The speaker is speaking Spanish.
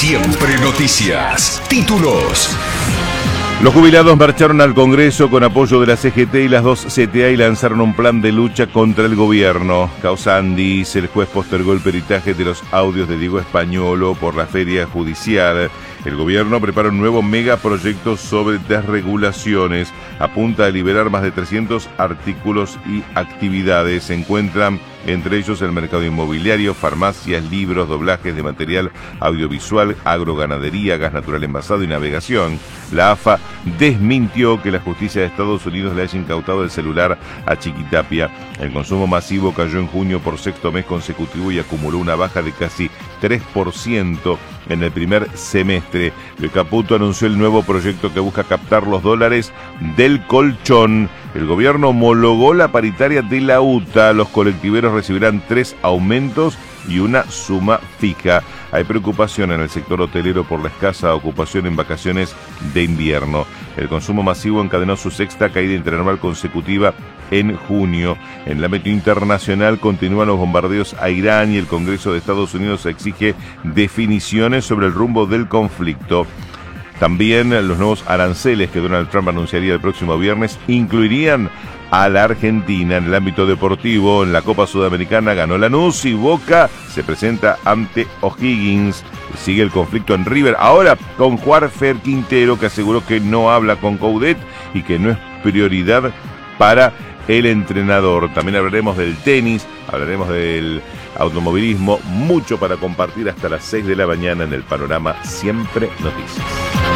Siempre Noticias. Títulos. Los jubilados marcharon al Congreso con apoyo de la CGT y las dos CTA y lanzaron un plan de lucha contra el gobierno. Causa Andis, el juez postergó el peritaje de los audios de Diego Españolo por la feria judicial. El gobierno prepara un nuevo megaproyecto sobre desregulaciones. Apunta a liberar más de 300 artículos y actividades. Se encuentran entre ellos el mercado inmobiliario, farmacias, libros, doblajes de material audiovisual, agroganadería, gas natural envasado y navegación. La AFA desmintió que la justicia de Estados Unidos le haya incautado el celular a Chiquitapia. El consumo masivo cayó en junio por sexto mes consecutivo y acumuló una baja de casi 3% en el primer semestre. El Caputo anunció el nuevo proyecto que busca captar los dólares del colchón. El gobierno homologó la paritaria de la UTA. Los colectiveros recibirán 3 aumentos y una suma fija. Hay preocupación en el sector hotelero por la escasa ocupación en vacaciones de invierno. El consumo masivo encadenó su sexta caída interanual consecutiva en junio. En el ámbito internacional continúan los bombardeos a Irán y el Congreso de Estados Unidos exige definiciones sobre el rumbo del conflicto. También los nuevos aranceles que Donald Trump anunciaría el próximo viernes incluirían a la Argentina. En el ámbito deportivo, en la Copa Sudamericana ganó Lanús y Boca se presenta ante O'Higgins. Sigue el conflicto en River, ahora con Juanfer Quintero, que aseguró que no habla con Coudet y que no es prioridad para el entrenador. También hablaremos del tenis, hablaremos del automovilismo, mucho para compartir hasta las 6 de la mañana en el Panorama Siempre Noticias.